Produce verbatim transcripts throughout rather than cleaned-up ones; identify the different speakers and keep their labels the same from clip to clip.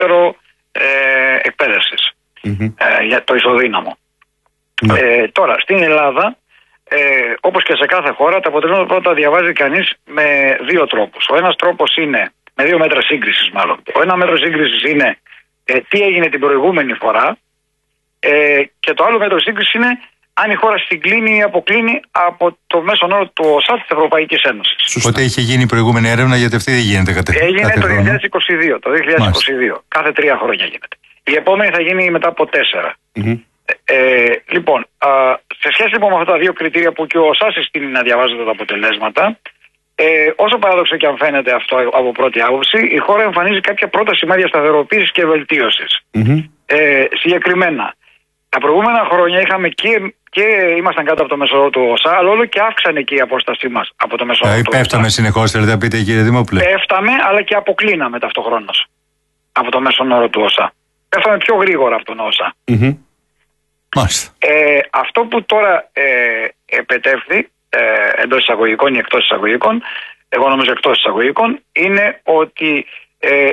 Speaker 1: δεύτερο ε, εκπαίδευσης mm-hmm. ε, για το ισοδύναμο. Mm-hmm. Ε, τώρα, στην Ελλάδα, ε, όπως και σε κάθε χώρα, τα αποτελέσματα πρώτα διαβάζει κανείς με δύο τρόπους. Ο ένας τρόπος είναι, με δύο μέτρα σύγκρισης μάλλον. Ο ένα μέτρο σύγκρισης είναι ε, τι έγινε την προηγούμενη φορά ε, και το άλλο μέτρο σύγκρισης είναι αν η χώρα συγκλίνει ή αποκλίνει από το μέσον όρο του ΟΣΑ της Ευρωπαϊκής Ένωσης.
Speaker 2: Οπότε είχε γίνει η προηγούμενη έρευνα, γιατί αυτή δεν γίνεται κατά
Speaker 1: Έγινε
Speaker 2: κάθε
Speaker 1: το
Speaker 2: χρόνο.
Speaker 1: δύο χιλιάδες είκοσι δύο. Το δύο χιλιάδες είκοσι δύο. Μάλιστα. Κάθε τρία χρόνια γίνεται. Η επόμενη θα γίνει μετά από τέσσερα. Mm-hmm. Ε, λοιπόν, α, σε σχέση λοιπόν με αυτά τα δύο κριτήρια που και ο ΟΣΑ συστήνει να διαβάζετε τα αποτελέσματα, ε, όσο παράδοξο και αν φαίνεται αυτό από πρώτη άποψη, η χώρα εμφανίζει κάποια πρώτα σημάδια σταθεροποίησης και βελτίωσης. Mm-hmm. Ε, συγκεκριμένα, τα προηγούμενα χρόνια είχαμε και, και ήμασταν κάτω από το μέσο όρο του ΟΣΑ, αλλά όλο και αύξανε και η απόστασή μας από το μέσο όρο του ΟΣΑ.
Speaker 2: Πέφταμε συνεχώς, θέλετε να πείτε, κύριε Δημόπουλε.
Speaker 1: Πέφταμε, αλλά και αποκλίναμε ταυτοχρόνως από το μέσο όρο του ΟΣΑ. Πέφταμε πιο γρήγορα από τον ΟΣΑ.
Speaker 2: Mm-hmm. Μάλιστα.
Speaker 1: Ε, αυτό που τώρα ε, επετεύχθη ε, εντός εισαγωγικών ή εκτός εισαγωγικών, εγώ νομίζω εκτός εισαγωγικών, είναι ότι ε,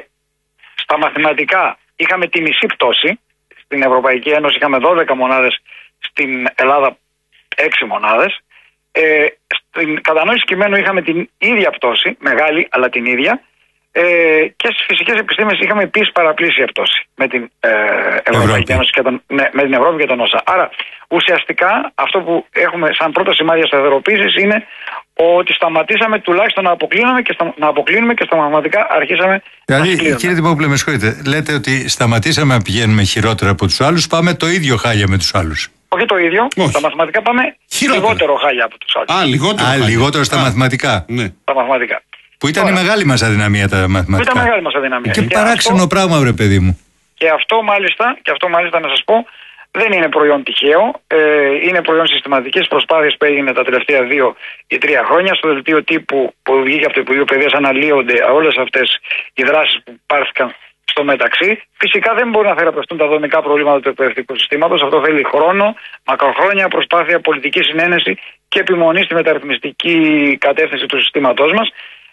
Speaker 1: στα μαθηματικά είχαμε τη μισή πτώση. Στην Ευρωπαϊκή Ένωση είχαμε δώδεκα μονάδες, στην Ελλάδα έξι μονάδες. Ε, στην κατανόηση κειμένου είχαμε την ίδια πτώση, μεγάλη αλλά την ίδια. Ε, και στις φυσικές επιστήμες είχαμε επίσης παραπλήσια πτώση με την ε, Ευρωπαϊκή Ένωση και τον, με, με την Ευρώπη και τον ΟΣΑ. Άρα ουσιαστικά αυτό που έχουμε σαν πρώτα σημάδια σταθεροποίησης είναι ότι σταματήσαμε τουλάχιστον να αποκλίνουμε και στα, να αποκλίνουμε και στα μαθηματικά αρχίσαμε
Speaker 2: δηλαδή,
Speaker 1: να σκλίνουμε.
Speaker 2: Κύριε Δημόπουλε, με συγχωρείτε, λέτε ότι σταματήσαμε να πηγαίνουμε χειρότερα από τους άλλους, πάμε το ίδιο χάλια με τους άλλους.
Speaker 1: Όχι το ίδιο,
Speaker 3: Όχι.
Speaker 1: στα μαθηματικά πάμε
Speaker 3: χειρότερα.
Speaker 1: Λιγότερο χάλια από τους άλλους.
Speaker 3: Α, λιγότερο,
Speaker 2: Α, λιγότερο στα Α, μαθηματικά.
Speaker 3: Ναι.
Speaker 1: Στα μαθηματικά.
Speaker 2: Που ήταν
Speaker 1: Ωραία.
Speaker 2: η μεγάλη μας αδυναμία τα μαθηματικά.
Speaker 1: Ήταν μεγάλη μας αδυναμία.
Speaker 2: Και,
Speaker 1: και
Speaker 2: παράξενο
Speaker 1: αυτό,
Speaker 2: πράγμα, βρε παιδί μου.
Speaker 1: Και αυτό μάλιστα, και αυτό μάλιστα να σας πω, δεν είναι προϊόν τυχαίο. Ε, είναι προϊόν συστηματικής προσπάθειας που έγινε τα τελευταία δύο ή τρία χρόνια. Στο δελτίο τύπου που βγήκε από το Υπουργείο Παιδείας αναλύονται όλες αυτές οι δράσεις που πάρθηκαν στο μεταξύ. Φυσικά δεν μπορούν να θεραπευτούν τα δομικά προβλήματα του εκπαιδευτικού συστήματος. Αυτό θέλει χρόνο, μακροχρόνια προσπάθεια, πολιτική συνένεση και επιμονή στη μεταρρυθμιστική κατεύθυνση του συστήματός μας.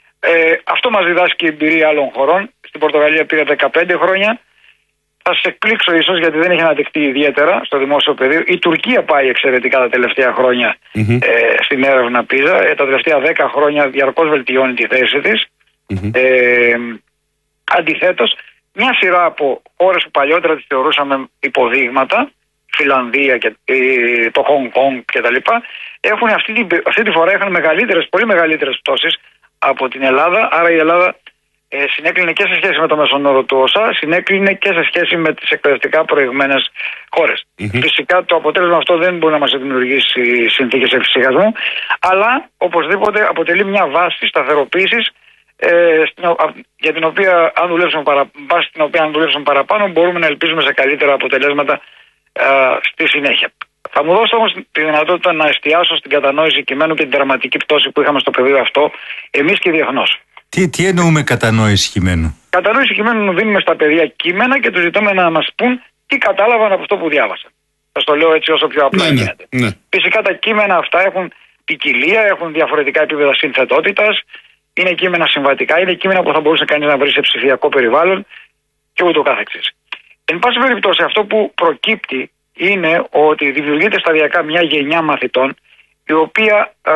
Speaker 1: Ε, αυτό μας διδάσκει η εμπειρία άλλων χωρών. Στην Πορτογαλία πήρε δεκαπέντε χρόνια. Θα σας εκπλήξω ίσως γιατί δεν έχει αναδειχθεί ιδιαίτερα στο δημόσιο πεδίο. Η Τουρκία πάει εξαιρετικά τα τελευταία χρόνια mm-hmm. ε, στην έρευνα πίζα. Ε, τα τελευταία δέκα χρόνια διαρκώς βελτιώνει τη θέση της. Mm-hmm. Ε, αντιθέτως, μια σειρά από χώρες που παλιότερα τις θεωρούσαμε υποδείγματα, Φιλανδία και ε, το Χονγκ Κονγκ κτλ. Έχουν αυτή τη, αυτή τη φορά είχαν μεγαλύτερες, πολύ μεγαλύτερες πτώσεις από την Ελλάδα. Άρα η Ελλάδα ε, συνέκλεινε και σε σχέση με το μέσον όρο του ΟΣΑ, συνέκλεινε και σε σχέση με τις εκπαιδευτικά προηγμένες χώρες. Mm-hmm. Φυσικά το αποτέλεσμα αυτό δεν μπορεί να μας δημιουργήσει συνθήκες εφησυχασμού, αλλά οπωσδήποτε αποτελεί μια βάση σταθεροποίησης ε, για την οποία αν δουλέψουμε, παρα, βάση την οποία αν δουλέψουμε παραπάνω μπορούμε να ελπίζουμε σε καλύτερα αποτελέσματα ε, στη συνέχεια. Θα μου δώσω όμως τη δυνατότητα να εστιάσω στην κατανόηση κειμένου και την δραματική πτώση που είχαμε στο πεδίο αυτό, εμείς και διεθνώς.
Speaker 2: Τι, τι εννοούμε κατανόηση κειμένου?
Speaker 1: Κατανόηση κειμένου δίνουμε στα παιδιά κείμενα και τους ζητάμε να μας πούν τι κατάλαβαν από αυτό που διάβασαν. Θα το λέω έτσι όσο πιο απλά
Speaker 3: ναι,
Speaker 1: γίνεται.
Speaker 3: Ναι, ναι.
Speaker 1: Φυσικά τα κείμενα αυτά έχουν ποικιλία, έχουν διαφορετικά επίπεδα συνθετότητας, είναι κείμενα συμβατικά, είναι κείμενα που θα μπορούσε κανείς να βρει σε ψηφιακό περιβάλλον και ούτω καθεξής. Εν πάση περιπτώσει, αυτό που προκύπτει είναι ότι δημιουργείται σταδιακά μια γενιά μαθητών η οποία ε,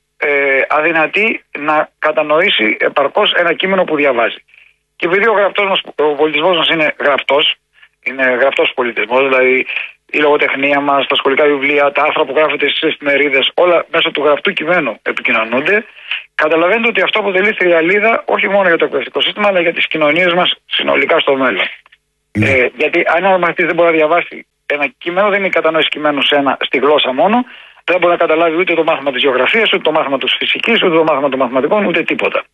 Speaker 1: ε, αδυνατεί να κατανοήσει επαρκώς ένα κείμενο που διαβάζει. Και επειδή ο, γραπτός μας, ο πολιτισμός μας είναι γραπτός, είναι γραπτός πολιτισμός, δηλαδή η λογοτεχνία μας, τα σχολικά βιβλία, τα άρθρα που γράφονται στις εφημερίδες, όλα μέσω του γραπτού κειμένου επικοινωνούνται, καταλαβαίνετε ότι αυτό αποτελεί θριαλίδα όχι μόνο για το εκπαιδευτικό σύστημα, αλλά για τις κοινωνίες μας συνολικά στο μέλλον. Mm. Ε, γιατί αν ένα μαθητής δεν μπορεί να διαβάσει ένα κείμενο, δεν είναι η κατανόηση κειμένου σε ένα, στη γλώσσα μόνο, δεν μπορεί να καταλάβει ούτε το μάθημα της γεωγραφίας, ούτε το μάθημα της φυσικής, ούτε το μάθημα των μαθηματικών, ούτε τίποτα.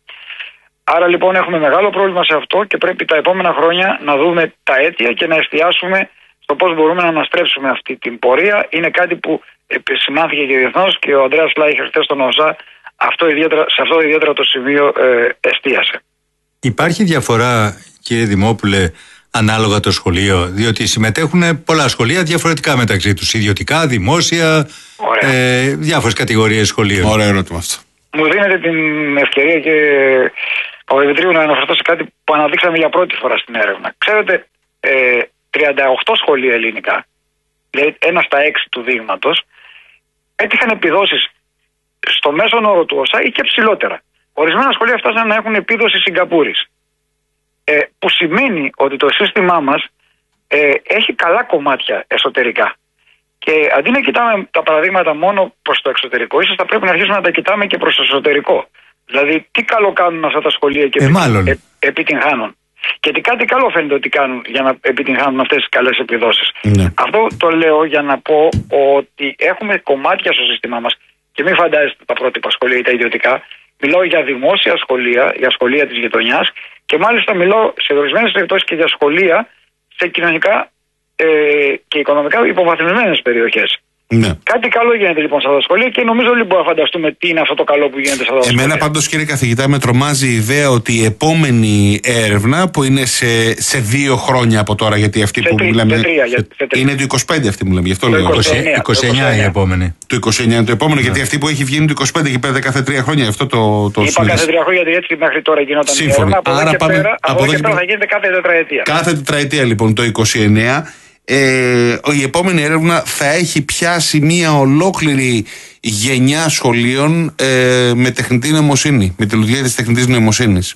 Speaker 1: Άρα λοιπόν έχουμε μεγάλο πρόβλημα σε αυτό και πρέπει τα επόμενα χρόνια να δούμε τα αίτια και να εστιάσουμε στο πώς μπορούμε να αναστρέψουμε αυτή την πορεία. Είναι κάτι που επισημάνθηκε και διεθνώς και ο Ανδρέας Λάιχερ χθες στον ΟΣΑ αυτό ιδιαίτερα, σε αυτό ιδιαίτερα το σημείο ε, εστίασε.
Speaker 2: Υπάρχει διαφορά, κύριε Δημόπουλε, ανάλογα το σχολείο, διότι συμμετέχουν πολλά σχολεία διαφορετικά μεταξύ τους, ιδιωτικά, δημόσια, ε, διάφορες κατηγορίες σχολείων.
Speaker 3: Ωραία ερώτημα αυτό.
Speaker 1: Μου δίνετε την ευκαιρία και Παπαδημητρίου, να αναφερθώ σε κάτι που αναδείξαμε για πρώτη φορά στην έρευνα. Ξέρετε, ε, τριάντα οκτώ σχολεία ελληνικά, δηλαδή ένα στα έξι του δείγματος, έτυχαν επιδόσεις στο μέσον όρο του ΩΣΑ ή και ψηλότερα. Ορισμένα σχολεία φτάσαν να έχουν επίδοση Σιγκαπούρης. Ε, που σημαίνει ότι το σύστημά μας ε, έχει καλά κομμάτια εσωτερικά. Και αντί να κοιτάμε τα παραδείγματα μόνο προς το εξωτερικό, ίσως θα πρέπει να αρχίσουμε να τα κοιτάμε και προς το εσωτερικό. Δηλαδή, τι καλό κάνουν αυτά τα σχολεία και
Speaker 2: ε,
Speaker 1: επι, ε, επιτυγχάνουν. Και τι κάτι καλό φαίνεται ότι κάνουν για να επιτυγχάνουν αυτές τις καλές επιδόσεις.
Speaker 3: Ναι.
Speaker 1: Αυτό το λέω για να πω ότι έχουμε κομμάτια στο σύστημά μας και μην φαντάζεστε τα πρότυπα σχολεία ή τα ιδιωτικά. Μιλάω για δημόσια σχολεία, για σχολεία της γειτονιάς και μάλιστα μιλάω σε ορισμένες περιπτώσεις και για σχολεία σε κοινωνικά ε, και οικονομικά υποβαθμισμένες περιοχές.
Speaker 3: Ναι.
Speaker 1: Κάτι καλό γίνεται λοιπόν σε αυτά τα σχολεία και νομίζω όλοι μπορούμε να φανταστούμε τι είναι αυτό το καλό που γίνεται σε αυτά τα σχολεία.
Speaker 3: Εμένα πάντως, κύριε καθηγητά, με τρομάζει η ιδέα ότι η επόμενη έρευνα που είναι σε, σε δύο χρόνια από τώρα, γιατί αυτή
Speaker 1: σε
Speaker 3: που
Speaker 1: τρί,
Speaker 3: μιλάμε.
Speaker 1: σε τρία, σε, σε
Speaker 3: είναι του είκοσι πέντε αυτή που μιλάμε, γι' αυτό
Speaker 1: το
Speaker 3: λέω.
Speaker 1: είκοσι εννέα,
Speaker 2: είκοσι εννέα η επόμενη.
Speaker 3: Το είκοσι εννέα είναι το επόμενο, ναι. Γιατί αυτή που έχει βγει είναι το είκοσι πέντε και πέρα κάθε τρία χρόνια. Αυτό το, το
Speaker 1: Είπα κάθε τρία χρόνια, γιατί έτσι μέχρι τώρα γινόταν η έρευνα. Από εδώ και πέρα, από εδώ και πέρα θα γίνεται κάθε τετραετία.
Speaker 3: Κάθε τετραετία λοιπόν το είκοσι εννέα. Ε, η επόμενη έρευνα θα έχει πιάσει μια ολόκληρη γενιά σχολείων ε, με τεχνητή νοημοσύνη, με τη λειτουργία της τεχνητής νοημοσύνης.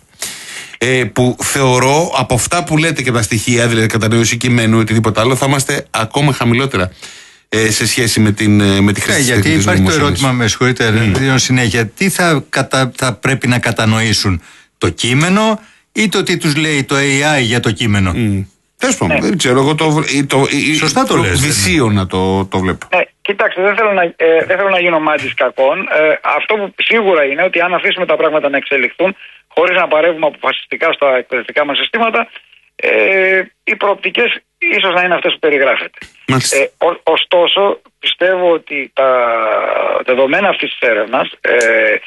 Speaker 3: Ε, που θεωρώ από αυτά που λέτε και τα στοιχεία, δηλαδή κατανόηση κειμένου ή οτιδήποτε άλλο, θα είμαστε ακόμα χαμηλότερα ε, σε σχέση με, την, με τη χρήση
Speaker 2: yeah,
Speaker 3: της τεχνητής νοημοσύνης.
Speaker 2: Γιατί υπάρχει το ερώτημα, με συγχωρείτε, mm. δίνω συνέχεια, τι θα, κατα, θα πρέπει να κατανοήσουν, το κείμενο ή το τι τους λέει το έι άι για το κείμενο.
Speaker 3: Mm. Τέλος πάντων, δεν ξέρω, εγώ το, το,
Speaker 2: Σωστά το λες.
Speaker 3: Βυσίω να το, το βλέπω.
Speaker 1: Ναι, κοιτάξτε, δεν θέλω να, ε, δεν θέλω να γίνω μάτης κακών. Ε, αυτό που σίγουρα είναι ότι αν αφήσουμε τα πράγματα να εξελιχθούν χωρίς να παρεύουμε αποφασιστικά στα εκπαιδευτικά μας συστήματα, ε, οι προοπτικές ίσως να είναι αυτές που περιγράφεται. Ε, ο, ωστόσο, πιστεύω ότι τα δεδομένα αυτής της έρευνας ε,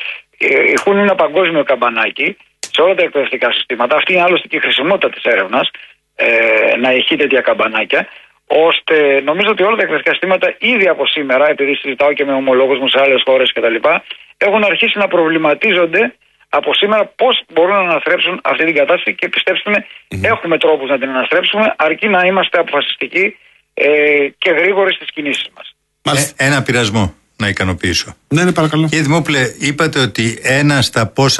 Speaker 1: έχουν ένα παγκόσμιο καμπανάκι σε όλα τα εκπαιδευτικά συστήματα. Αυτή είναι άλλωστε και η χρησιμότητα της έρευνας. Ε, να έχει τέτοια καμπανάκια, ώστε νομίζω ότι όλα τα εκπαιδευτικά συστήματα ήδη από σήμερα, επειδή συζητάω και με ομολόγους μου σε άλλες χώρες κτλ., έχουν αρχίσει να προβληματίζονται από σήμερα πώς μπορούν να αναστρέψουν αυτή την κατάσταση και πιστέψτε με, mm-hmm. έχουμε τρόπους να την αναστρέψουμε, αρκεί να είμαστε αποφασιστικοί ε, και γρήγοροι στις κινήσεις μας.
Speaker 2: Ε, ένα πειρασμό να ικανοποιήσω.
Speaker 3: Ναι, ναι, παρακαλώ.
Speaker 2: Κύριε Δημόπουλε, είπατε ότι ένα στα πόσα